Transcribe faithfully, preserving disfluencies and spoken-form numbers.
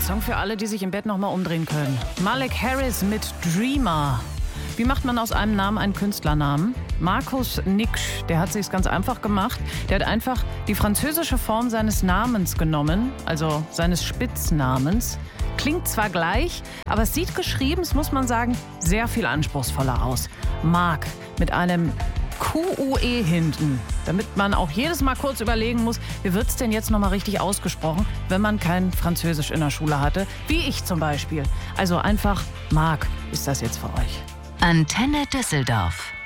Song für alle, die sich im Bett nochmal umdrehen können. Malik Harris mit Dreamer. Wie macht man aus einem Namen einen Künstlernamen? Markus Niksch, der hat sich's ganz einfach gemacht. Der hat einfach die französische Form seines Namens genommen, also seines Spitznamens. Klingt zwar gleich, aber es sieht geschrieben, das muss man sagen, sehr viel anspruchsvoller aus. Marc mit einem Q U E hinten, damit man auch jedes Mal kurz überlegen muss, wie wird's denn jetzt nochmal richtig ausgesprochen, wenn man kein Französisch in der Schule hatte, wie ich zum Beispiel. Also einfach Marc ist das jetzt für euch. Antenne Düsseldorf.